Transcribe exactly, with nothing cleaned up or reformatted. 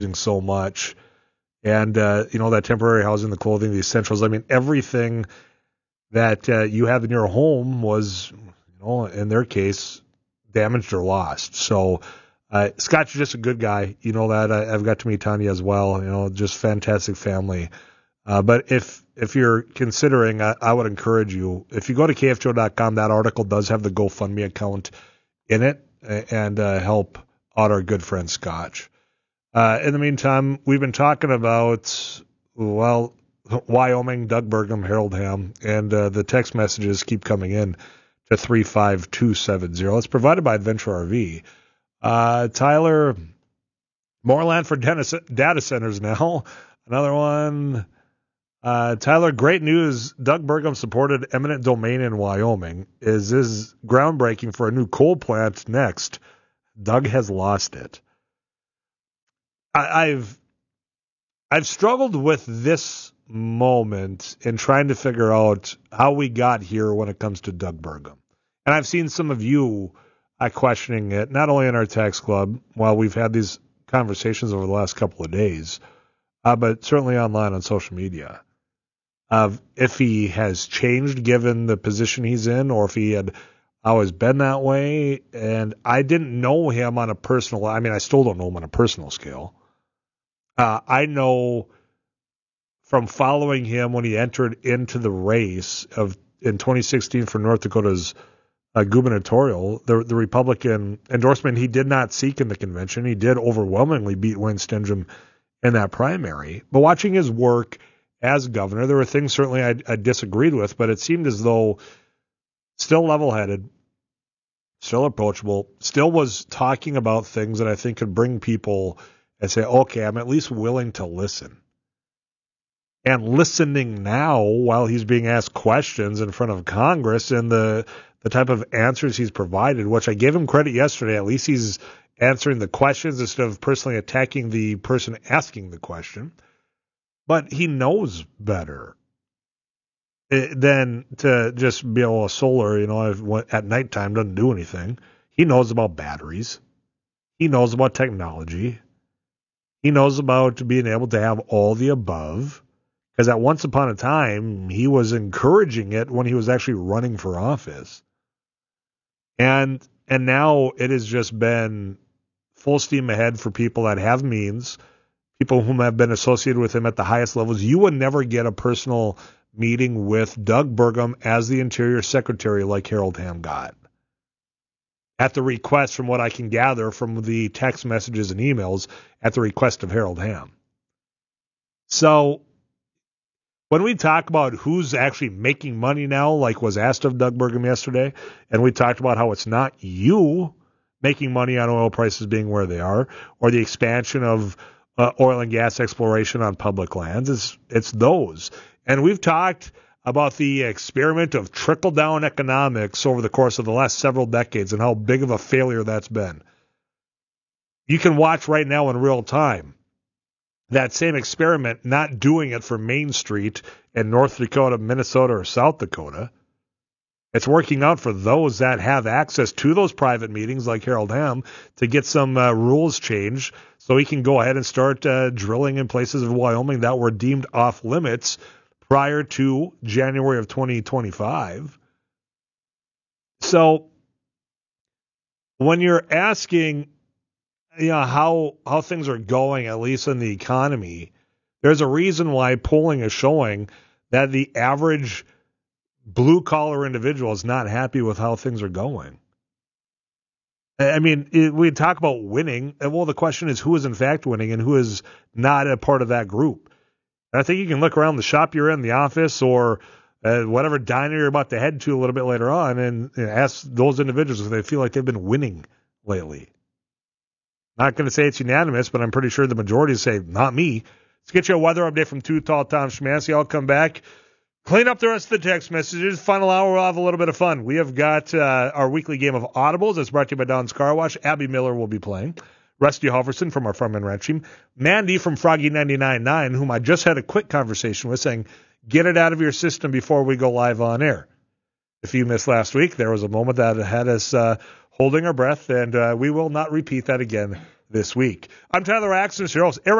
using so much. And, uh, you know, that temporary housing, the clothing, the essentials, I mean, everything that uh, you have in your home was, you know, in their case, damaged or lost. So uh, Scott's just a good guy. You know that. I, I've got to meet Tanya as well. You know, just fantastic family. Uh, but if if you're considering, I, I would encourage you, if you go to K F G O dot com, that article does have the GoFundMe account in it, and uh, help out our good friend Scotch. Uh, in the meantime, we've been talking about, well, Wyoming, Doug Burgum, Harold Hamm, and uh, the text messages keep coming in to three five two seven zero. It's provided by Adventure R V. Uh, Tyler, more land for data centers now. Another one. Uh, Tyler, great news. Doug Burgum supported eminent domain in Wyoming. Is this groundbreaking for a new coal plant next? Doug has lost it. I, I've I've struggled with this moment in trying to figure out how we got here when it comes to Doug Burgum. And I've seen some of you uh, questioning it, not only in our text club, while we've had these conversations over the last couple of days, uh, but certainly online on social media, of if he has changed given the position he's in, or if he had always been that way. And I didn't know him on a personal, I mean, I still don't know him on a personal scale. Uh, I know from following him when he entered into the race of in twenty sixteen for North Dakota's uh, gubernatorial, the, the Republican endorsement he did not seek in the convention. He did overwhelmingly beat Wayne Stenjum in that primary. But watching his work as governor, there were things certainly I, I disagreed with, but it seemed as though still level-headed, still approachable, still was talking about things that I think could bring people and say, okay, I'm at least willing to listen. And listening now while he's being asked questions in front of Congress and the the type of answers he's provided, which I gave him credit yesterday. At least he's answering the questions instead of personally attacking the person asking the question. But he knows better than to just be able to solar, you know, at nighttime doesn't do anything. He knows about batteries. He knows about technology. He knows about being able to have all the above. Because at once upon a time, he was encouraging it when he was actually running for office. And and now it has just been full steam ahead for people that have means, people whom have been associated with him at the highest levels. You would never get a personal meeting with Doug Burgum as the Interior Secretary like Harold Hamm got. At the request, from what I can gather from the text messages and emails, at the request of Harold Hamm. So when we talk about who's actually making money now, like was asked of Doug Burgum yesterday, and we talked about how it's not you making money on oil prices being where they are, or the expansion of uh, oil and gas exploration on public lands, it's, it's those. And we've talked about the experiment of trickle-down economics over the course of the last several decades and how big of a failure that's been. You can watch right now in real time that same experiment, not doing it for Main Street in North Dakota, Minnesota, or South Dakota. It's working out for those that have access to those private meetings like Harold Hamm to get some uh, rules changed so he can go ahead and start uh, drilling in places of Wyoming that were deemed off limits prior to January of twenty twenty-five. So when you're asking, you know, how how things are going, at least in the economy, there's a reason why polling is showing that the average blue-collar individual is not happy with how things are going. I mean, it, we talk about winning, and well, the question is who is in fact winning and who is not a part of that group. And I think you can look around the shop you're in, the office, or uh, whatever diner you're about to head to a little bit later on, and, and ask those individuals if they feel like they've been winning lately. Not going to say it's unanimous, but I'm pretty sure the majority say, not me. Let's get you a weather update from Too Tall Tom Szymanski. I'll come back, clean up the rest of the text messages. Final hour, we'll have a little bit of fun. We have got uh, our weekly game of Audibles. That's brought to you by Don's Car Wash. Abby Miller will be playing. Rusty Halverson from our Farm and Ranch team. Mandy from Froggy ninety-nine point nine, whom I just had a quick conversation with, saying, get it out of your system before we go live on air. If you missed last week, there was a moment that had us uh, holding our breath, and uh, we will not repeat that again this week. I'm Tyler Axton, your host.